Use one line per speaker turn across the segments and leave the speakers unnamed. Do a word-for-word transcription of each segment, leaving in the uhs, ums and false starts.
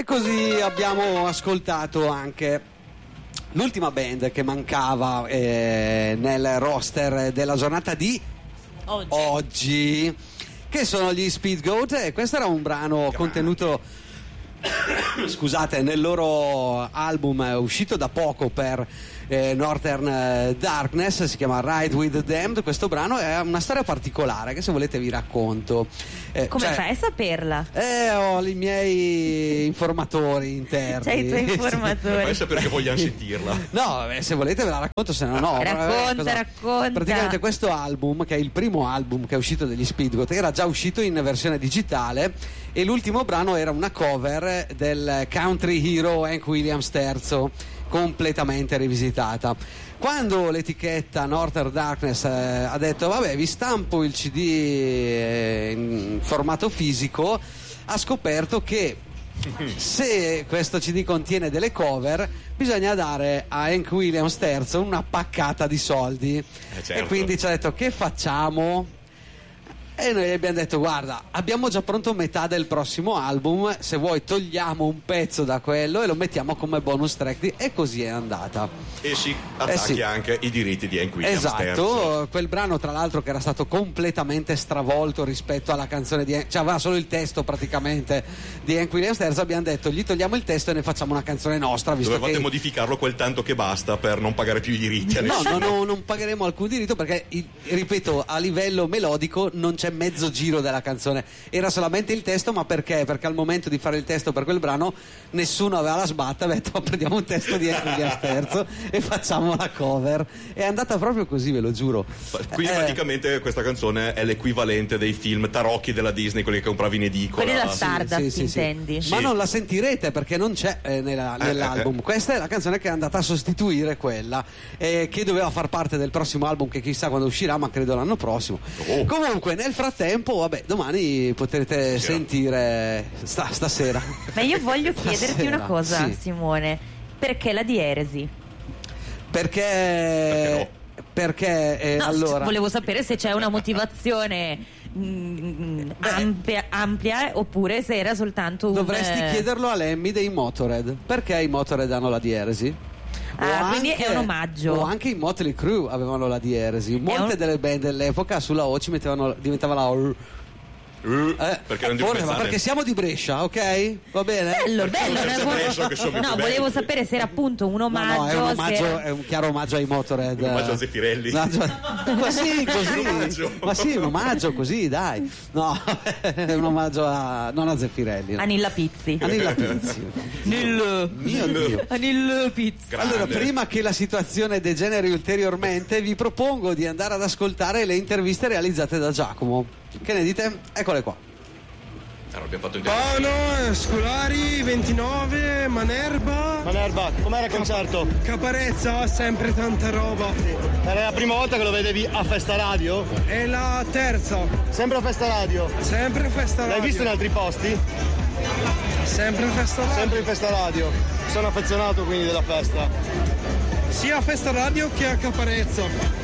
E così abbiamo ascoltato anche l'ultima band che mancava eh, nel roster della giornata di
oggi.
oggi, che sono gli Speedgoat, e questo era un brano Grande. contenuto scusate nel loro album uscito da poco per eh, Northern Darkness, si chiama Ride with the Damned. Questo brano è una storia particolare che, se volete, vi racconto. Eh,
Come
cioè,
fai a saperla?
Eh, ho i miei informatori interni.
C'hai i tuoi informatori.
Fai sapere che vogliamo sentirla.
No, eh, se volete ve la racconto, se no no.
Racconta,
cosa...
racconta.
Praticamente questo album, che è il primo album che è uscito degli Speedgoat, era già uscito in versione digitale, e l'ultimo brano era una cover del country hero Hank Williams terzo, completamente rivisitata. Quando l'etichetta Northern Darkness eh, ha detto vabbè, vi stampo il C D eh, in formato fisico, ha scoperto che se questo C D contiene delle cover bisogna dare a Hank Williams terzo una paccata di soldi.
Eh, certo.
E quindi ci ha detto: che facciamo? E noi abbiamo detto: guarda, abbiamo già pronto metà del prossimo album, se vuoi togliamo un pezzo da quello e lo mettiamo come bonus track. E così è andata.
E si attacchi
eh sì.
anche i diritti di Hank Williams
esatto,
terzo.
Quel brano, tra l'altro, che era stato completamente stravolto rispetto alla canzone di Hank, cioè aveva solo il testo praticamente di Hank Williams terzo. Abbiamo detto: gli togliamo il testo e ne facciamo una canzone nostra, visto
Dovevate
che
modificarlo quel tanto che basta per non pagare più i diritti a
no,
nessuno.
no, no, non pagheremo alcun diritto, perché, ripeto, a livello melodico non c'è mezzo giro della canzone, era solamente il testo. Ma perché? Perché al momento di fare il testo per quel brano nessuno aveva la sbatta, aveva detto: prendiamo un testo di Hank Williams terzo e facciamo la cover. È andata proprio così, ve lo giuro.
Quindi
eh,
praticamente questa canzone è l'equivalente dei film tarocchi della Disney, quelli che compravi in edicola.
Quelli da Stardust,
sì, sì, sì,
intendi?
sì. Ma non la sentirete perché non c'è eh, nella, nell'album.
Eh, eh.
Questa è la canzone che è andata a sostituire quella, eh, che doveva far parte del prossimo album, che chissà quando uscirà, ma credo l'anno prossimo.
Oh.
Comunque, nel frattempo, vabbè, domani potrete
Sì.
sentire sta, stasera.
Ma io voglio chiederti
Stasera,
una cosa,
sì.
Simone: perché la dieresi?
Perché
Perché no?
perché eh,
No,
allora
volevo sapere se c'è una motivazione mm, ampia, ampia oppure se era soltanto un
dovresti
eh,
chiederlo a Lemmy dei Motorhead, perché i Motorhead hanno la dieresi.
Ah,
O
quindi
anche-
è un omaggio.
O anche i Motley Crue avevano la dieresi. Molte
un-
delle band dell'epoca sulla O ci mettevano, diventava la O.
Uh,
Eh,
perché non devo
forse, ma
pensare.
perché siamo di Brescia, ok? Va bene?
bello,
Perché
bello,
non c'è
no,
Brescia che sono più
no,
belli.
volevo sapere se era appunto un
No,
omaggio,
no, è un omaggio,
se-
è un chiaro omaggio ai Motorhead.
Un omaggio a Zeffirelli.
Omaggio- Ma sì, così.
Un omaggio.
Ma sì, un omaggio così, dai. No, è un omaggio a non a Zeffirelli. no.
Anilla Pizzi.
Anilla Pizzi.
Anilla.
Mio Dio.
Anilla Pizzi.
Grande.
Allora, prima che la situazione degeneri ulteriormente, vi propongo di andare ad ascoltare le interviste realizzate da Giacomo. Che ne dite? Eccole qua.
Allora, abbiamo fatto un
Pano, Scolari, ventinove, Manerba,
Manerba, com'era il concerto?
Caparezza, sempre tanta roba.
Era la prima volta che lo vedevi a Festa Radio?
È la terza,
Sempre a Festa Radio?
sempre Festa Radio.
L'hai visto in altri posti?
Sempre Festa Radio.
Sempre in Festa Radio. Sono affezionato quindi della festa.
Sia a Festa Radio che a Caparezza.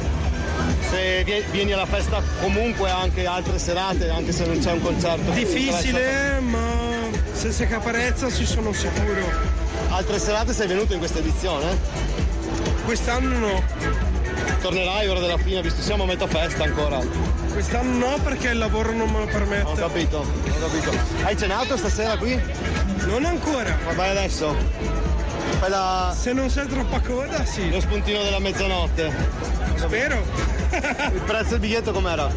Se vie- vieni alla festa comunque anche altre serate, anche se non c'è un concerto.
Difficile, ma se sei Caparezza ci sono sicuro.
Altre serate sei venuto in questa edizione?
Quest'anno no.
Tornerai ora della fine, visto siamo a metà festa ancora.
Quest'anno no, perché il lavoro non me lo
Ho
permette.
capito, ho capito. Hai cenato stasera qui?
Non ancora.
Ma vai adesso. Fai la...
Se non sei troppa coda, sì.
lo spuntino della mezzanotte.
Spero.
Il prezzo del biglietto com'era?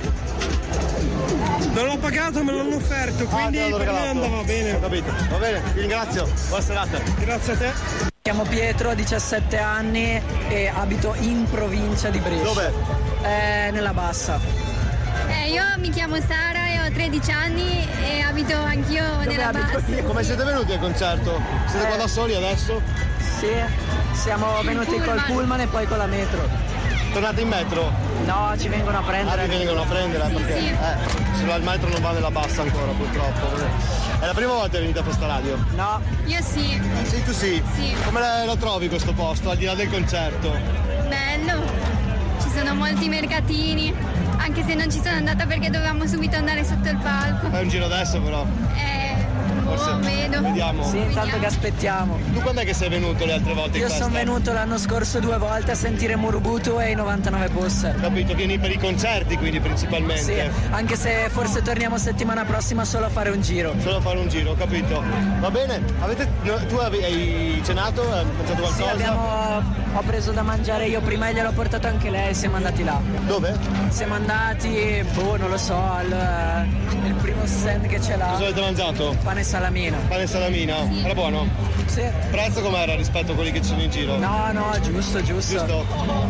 Non l'ho pagato, me l'hanno offerto, quindi
Ah, te l'hanno
per me
regalato.
andava
Ho
bene.
capito, va bene, vi ringrazio. Buona serata.
Grazie a te.
Mi chiamo Pietro, ho diciassette anni e abito in provincia di Brescia.
Dove?
Eh, nella Bassa.
Eh, io mi chiamo Sara e ho tredici anni e abito anch'io
Dove
nella
abiti?
bassa.
Come siete venuti al concerto? Siete
Eh.
qua da soli adesso?
Sì, siamo
Il
venuti col
pullman.
pullman e poi con la metro.
Tornate in metro?
No, ci vengono a
Ah,
prendere.
vi vengono a prendere
Sì,
perché
sì.
eh, se no il metro non va nella bassa ancora purtroppo. È la prima volta che venite a Festa Radio?
No,
Io sì,
Sì, tu sì?
Sì.
Come la- lo trovi questo posto, al di là del concerto?
bello. Ci sono molti mercatini, anche se non ci sono andata perché dovevamo subito andare sotto il palco.
Fai un giro adesso però.
Eh, boh,
Forse-
vedo.
Vediamo.
Sì, intanto che aspettiamo.
Tu quando è che sei venuto le altre volte
Io
in festa?
sono venuto l'anno scorso due volte a sentire Murubutu e i novantanove Posse.
Capito, vieni per i concerti quindi principalmente.
Sì, anche se forse torniamo settimana prossima solo a fare un giro.
Solo a fare un giro, capito. Va bene, avete, no, tu ave- hai cenato? Hai mangiato qualcosa?
Sì, abbiamo, ho preso da mangiare io prima e gliel'ho portato anche lei, siamo andati là.
Dove?
Siamo andati, boh, non lo so, al il primo stand che c'è là.
Cosa avete mangiato?
Pane e salamino.
Pane e salamina? Era buono?
Sì.
Prezzo com'era rispetto a quelli che ci sono in giro?
No, no, giusto, giusto.
Giusto?